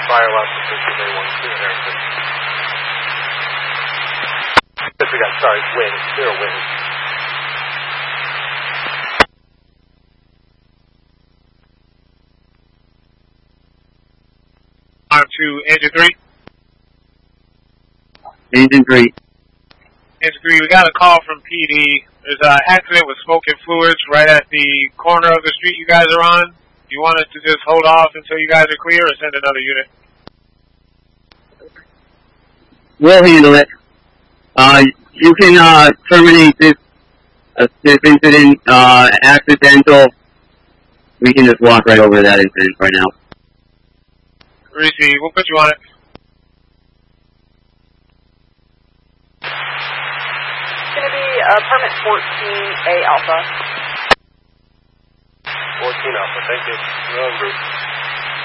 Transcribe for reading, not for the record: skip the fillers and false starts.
fire loss of 50A12 at Harrington. Disregard, sorry, wind, zero wind. On to engine 3. Engine 3. Engine 3, we got a call from PD. There's an accident with smoke and fluids right at the corner of the street you guys are on. Do you want us to just hold off until you guys are clear or send another unit? We'll handle it. You can terminate this incident accidental. We can just walk right over that incident right now. Receive, we'll put you on it. It's going to be permit 14A Alpha. 14 Alpha, thank you. You're on route.